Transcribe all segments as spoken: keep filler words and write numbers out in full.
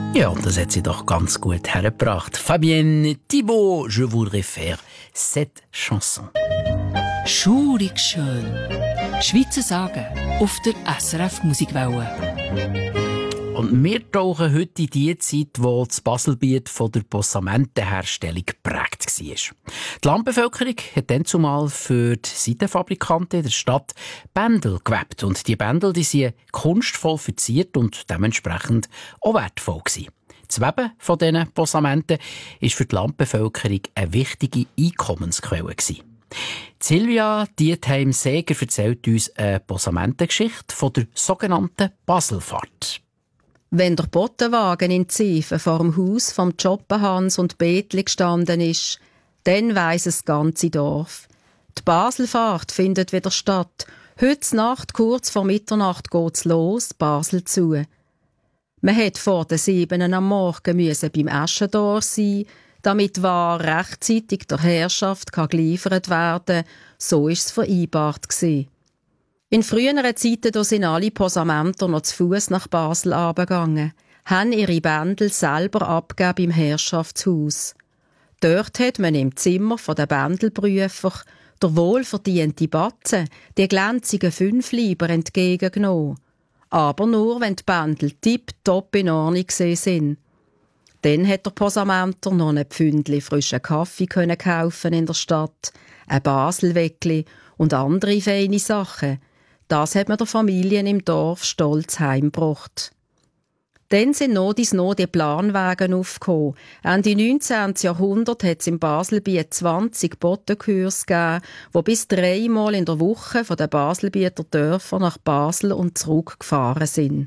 Ja, und das hat sie doch ganz gut hergebracht. Fabienne Thibault, je voudrais faire cette chanson. Schurig schön. Schweizer Sagen auf der S R F Musikwelle. Und wir tauchen heute in die Zeit, wo das Baselbiet von der Posamentenherstellung geprägt war. Die Landbevölkerung hat dann zumal für die Seidenfabrikanten in der Stadt Bändel gewebt. Und die Bändel die sind kunstvoll verziert und dementsprechend auch wertvoll gewesen. Das Weben von diesen Posamenten war für die Landbevölkerung eine wichtige Einkommensquelle gewesen. Silvia Dietheim-Seger erzählt uns eine Posamentengeschichte von der sogenannten Baselfahrt. Wenn der Bottenwagen in Ziefen vor dem Haus vom Schoppenhans und Betli gestanden ist, dann weiss es das ganze Dorf. Die Baselfahrt findet wieder statt. Heute Nacht, kurz vor Mitternacht, geht's los, Basel zu. Man hätte vor den Siebenen am Morgen müssen beim Eschendorf sein, damit war rechtzeitig der Herrschaft kann geliefert werden. So ist es vereinbart gewesen. In früheren Zeiten da sind alle Posamenter noch zu Fuss nach Basel runtergegangen, haben ihre Bändel selber abgegeben im Herrschaftshaus. Dort hat man im Zimmer der Bändelprüfer der wohlverdiente Batzen, die glänzigen Fünfleiber entgegengenommen. Aber nur, wenn die Bändel tipptopp in Ordnung sind. Dann hat der Posamenter noch ein Pfündli frischen Kaffee können kaufen in der Stadt, ein Baselweckli und andere feine Sachen. Das hat man der Familien im Dorf stolz heimgebracht. Dann sind noch dies noch die Planwagen aufgekommen. Ende neunzehnten. Jahrhundert hat es im Baselbiet zwanzig Bottenkurse gegeben, die bis dreimal in der Woche von den Baselbieter Dörfern nach Basel und zurück gefahren sind.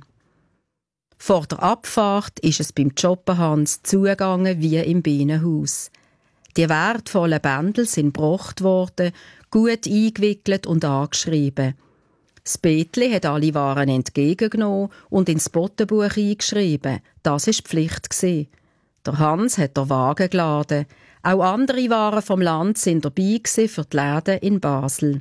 Vor der Abfahrt ist es beim Schoppenhans zugegangen wie im Bienenhaus. Die wertvollen Bändel sind gebracht worden, gut eingewickelt und angeschrieben. Das Betli hat alle Waren entgegengenommen und ins Bottenbuch eingeschrieben. Das war die Pflicht. Der Hans hat den Wagen geladen. Auch andere Waren vom Land sind dabei für die Läden in Basel.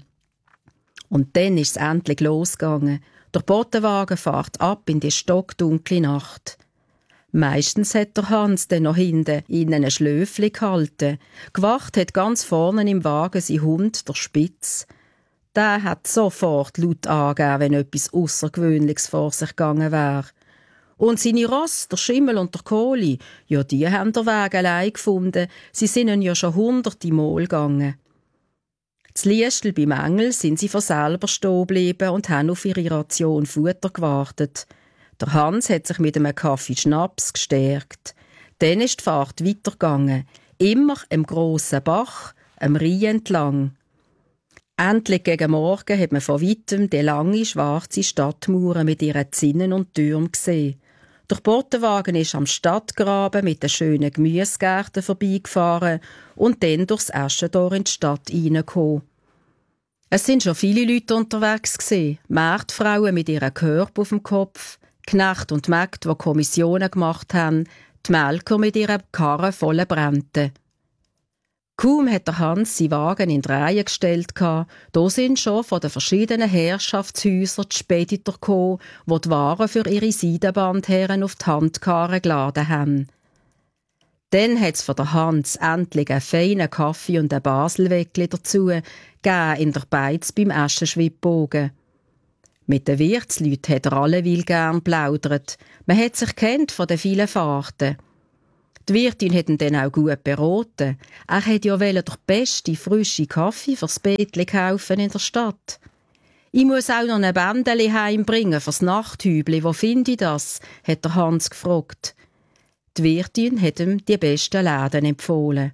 Und dann ist es endlich losgegangen. Der Bottenwagen fährt ab in die stockdunkle Nacht. Meistens hat der Hans dann noch hinten in einem Schlöfli gehalten. Gewacht hat ganz vorne im Wagen sein Hund, der Spitz. Der hat sofort laut angegeben, wenn etwas Aussergewöhnliches vor sich gegangen wäre. Und seine Ross, der Schimmel und der Kohli, ja, die haben den Weg allein gefunden. Sie sind ja schon hunderte Mal gegangen. Das Liestl beim Engel sind sie von selber stehen geblieben und haben auf ihre Ration Futter gewartet. Der Hans hat sich mit einem Kaffee Schnaps gestärkt. Dann ist die Fahrt weitergegangen. Immer am grossen Bach, am Rhein entlang. Endlich gegen Morgen hat man von weitem die lange, schwarze Stadtmauer mit ihren Zinnen und Türmen gesehen. Der Bottenwagen ist am Stadtgraben mit den schönen Gemüsegärten vorbeigefahren und dann durchs Eschentor in die Stadt hineingekommen. Es sind schon viele Leute unterwegs gewesen. Marktfrauen mit ihren Körben auf dem Kopf, Knechte und Mägde, die Kommissionen gemacht haben, die Melker mit ihren Karren voller Brände. Kaum hat der Hans seinen Wagen in die Reihe gestellt, da sind schon von den verschiedenen Herrschaftshäusern die Speditor gekommen, die die Waren für ihre Seidenbandherren auf die Handkarren geladen haben. Dann hat es von der Hans endlich einen feinen Kaffee und ein Baselweckli dazu gegeben in der Beiz beim Eschenschwibbogen. Mit den Wirtsleuten hat er alleweil gern plaudert. Man hat sich kennt von den vielen Fahrten. Die Wirtin hat ihn dann auch gut beraten. Er hätte ja den besten, frischen Kaffee fürs Betli kaufen in der Stadt. Ich muss auch noch ein Bändeli heimbringen fürs Nachthübli. Wo finde ich das? Hat der Hans gefragt. Die Wirtin hat ihm die besten Läden empfohlen.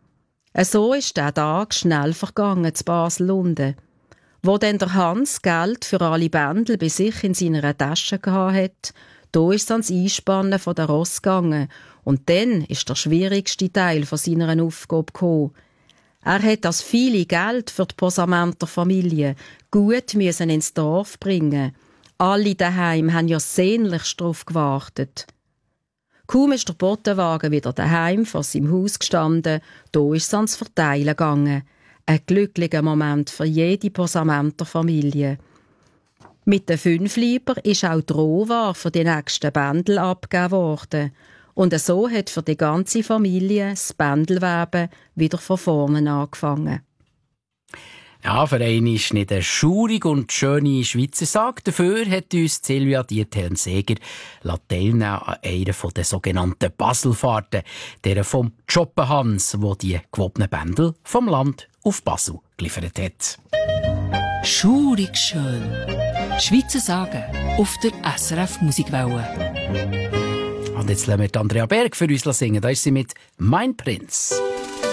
So ist der Tag schnell vergangen zu Basel-Lunden. Wo dann der Hans Geld für alle Bändel bei sich in seiner Tasche hatte, da ist es ans Einspannen von der Ross gegangen. Und dann ist der schwierigste Teil von seiner Aufgabe gekommen. Er hat das viele Geld für die Posamenter Familie gut müssen ins Dorf bringen. Alle daheim haben ja sehnlichst darauf gewartet. Kaum ist der Bottenwagen wieder daheim vor seinem Haus gestanden, da ist es ans Verteilen gegangen. Ein glücklicher Moment für jede Posamenter Familie. Mit den Fünfleiber ist auch die Rohware für die nächsten Bändel abgegeben worden. Und so hat für die ganze Familie das Bändelweben wieder von vorne angefangen. Ja, für einen ist nicht eine schaurige und schöne Schweizer Sage. Dafür hat uns Silvia Diethelm-Seger teilnehmen an einer der sogenannten Baselfahrten, der vom Choppenhans, wo die gewobenen Bändel vom Land auf Basel geliefert hat. Schaurig schön. Schweizer Sagen auf der S R F Musikwelle. Und jetzt lassen wir Andrea Berg für uns singen. Da ist sie mit «Mein Prinz».